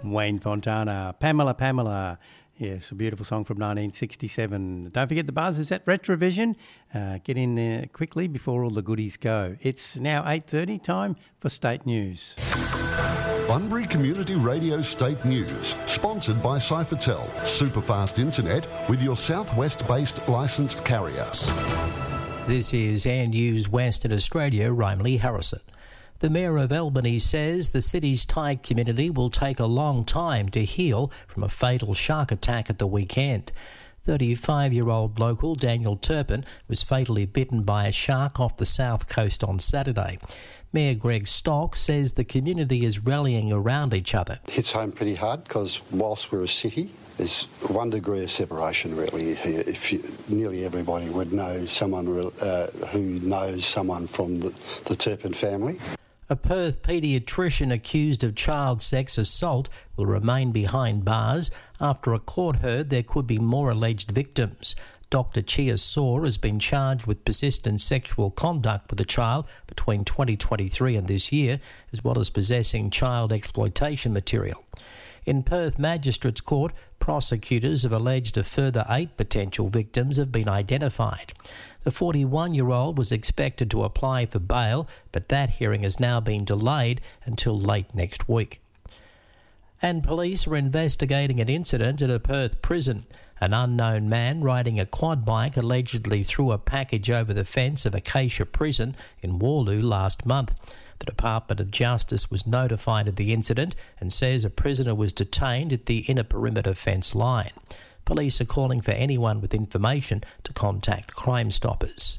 Wayne Fontana, Pamela, Pamela. Yes, a beautiful song from 1967. Don't forget the buzz is at Retrovision. Get in there quickly before all the goodies go. It's now 8:30, time for State News. Bunbury Community Radio State News, sponsored by Cyphertel, superfast internet with your southwest-based licensed carrier. This is Air News Western Australia, Rimley Harrison. The Mayor of Albany says the city's Thai community will take a long time to heal from a fatal shark attack at the weekend. 35-year-old local Daniel Turpin was fatally bitten by a shark off the south coast on Saturday. Mayor Greg Stock says the community is rallying around each other. It hits home pretty hard because whilst we're a city, there's 1 degree of separation really here. Nearly everybody would know someone who knows someone from the Turpin family. A Perth paediatrician accused of child sex assault will remain behind bars after a court heard there could be more alleged victims. Dr. Chia Saw has been charged with persistent sexual conduct with a child between 2023 and this year, as well as possessing child exploitation material. In Perth Magistrates Court, prosecutors have alleged a further 8 potential victims have been identified. The 41-year-old was expected to apply for bail, but that hearing has now been delayed until late next week. And police are investigating an incident at a Perth prison. An unknown man riding a quad bike allegedly threw a package over the fence of Acacia Prison in Warloo last month. The Department of Justice was notified of the incident and says a prisoner was detained at the inner perimeter fence line. Police are calling for anyone with information to contact Crime Stoppers.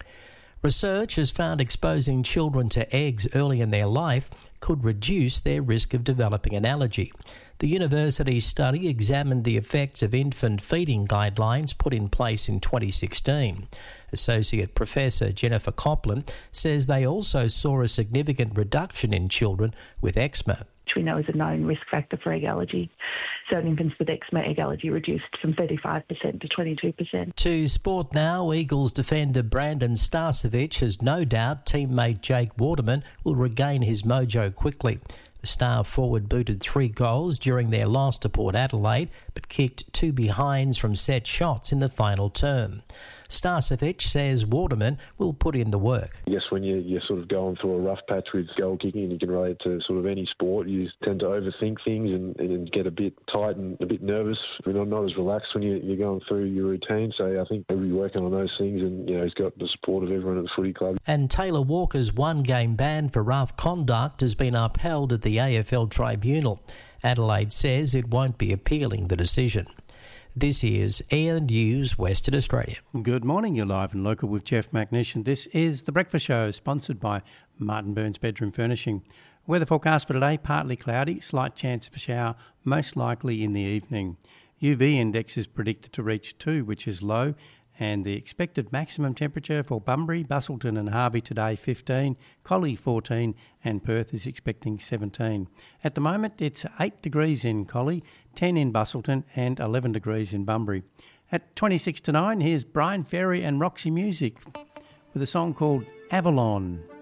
Research has found exposing children to eggs early in their life could reduce their risk of developing an allergy. The university's study examined the effects of infant feeding guidelines put in place in 2016. Associate Professor Jennifer Copland says they also saw a significant reduction in children with eczema. Which we know is a known risk factor for egg allergy. Certain infants with eczema, egg allergy reduced from 35% to 22%. To sport now, Eagles defender Brandon Starcevich has no doubt teammate Jake Waterman will regain his mojo quickly. The star forward booted 3 goals during their loss to Port Adelaide, but kicked 2 behinds from set shots in the final term. Starcevich says Waterman will put in the work. I guess when you're sort of going through a rough patch with goal kicking, and you can relate to sort of any sport, you tend to overthink things and get a bit tight and a bit nervous. You're not as relaxed when you're going through your routine. So I think he'll be working on those things, and he's got the support of everyone at the footy club. And Taylor Walker's 1-game ban for rough conduct has been upheld at the AFL Tribunal. Adelaide says it won't be appealing the decision. This is Air News Western Australia. Good morning, you're live and local with Jeff McNish. This is The Breakfast Show, sponsored by Martin Burns Bedroom Furnishing. Weather forecast for today, partly cloudy, slight chance of a shower, most likely in the evening. UV index is predicted to reach 2, which is low, and the expected maximum temperature for Bunbury, Busselton and Harvey today 15, Collie 14 and Perth is expecting 17. At the moment it's 8 degrees in Collie, 10 in Busselton and 11 degrees in Bunbury. At 26 to 9 here's Brian Ferry and Roxy Music with a song called Avalon.